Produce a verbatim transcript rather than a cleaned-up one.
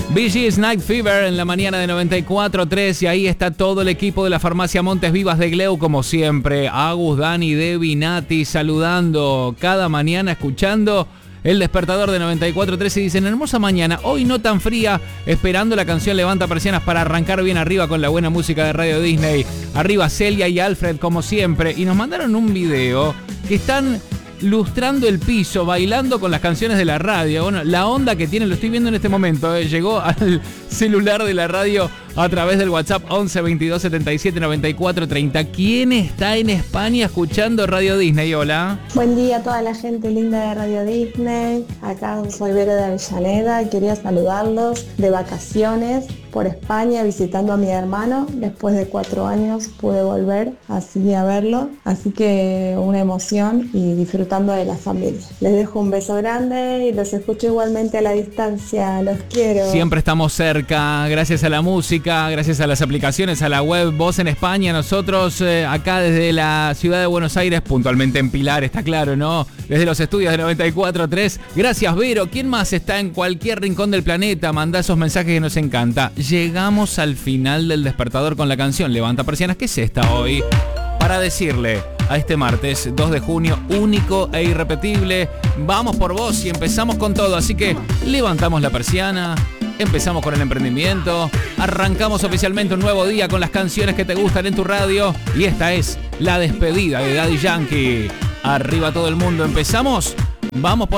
Bee Gees Night Fever en la mañana de noventa y cuatro punto tres y ahí está todo el equipo de la farmacia Montes Vivas de Gleu como siempre. Agus, Dani, Debbie, Nati saludando cada mañana, escuchando el despertador de noventa y cuatro punto tres y dicen hermosa mañana, hoy no tan fría, esperando la canción Levanta Persianas para arrancar bien arriba con la buena música de Radio Disney. Arriba Celia y Alfred como siempre y nos mandaron un video que están lustrando el piso, bailando con las canciones de la radio. Bueno, la onda que tienen, lo estoy viendo en este momento, eh, llegó al celular de la radio a través del WhatsApp once veintidós setenta y siete noventa y cuatro treinta. ¿Quién está en España escuchando Radio Disney? Hola. Buen día a toda la gente linda de Radio Disney. Acá soy Vero de Avellaneda y quería saludarlos de vacaciones por España visitando a mi hermano. Después de cuatro años pude volver así a verlo. Así que una emoción y disfrutando de la familia. Les dejo un beso grande y los escucho igualmente a la distancia. Los quiero. Siempre estamos cerca, gracias a la música, gracias a las aplicaciones, a la web Voz en España. Nosotros eh, acá desde la ciudad de Buenos Aires, puntualmente en Pilar, está claro, ¿no? Desde los estudios de noventa y cuatro punto tres. Gracias, Vero. ¿Quién más está en cualquier rincón del planeta? Mandá esos mensajes que nos encanta. Llegamos al final del despertador con la canción Levanta Persianas, que es esta hoy, para decirle a este martes dos de junio, único e irrepetible, vamos por vos y empezamos con todo. Así que levantamos la persiana, empezamos con el emprendimiento, arrancamos oficialmente un nuevo día con las canciones que te gustan en tu radio y esta es la despedida de Daddy Yankee. Arriba todo el mundo, empezamos, vamos por